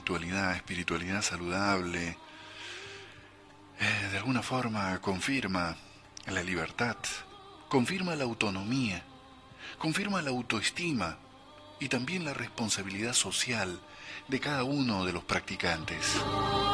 espiritualidad saludable, de alguna forma confirma la libertad, confirma la autonomía, confirma la autoestima y también la responsabilidad social de cada uno de los practicantes.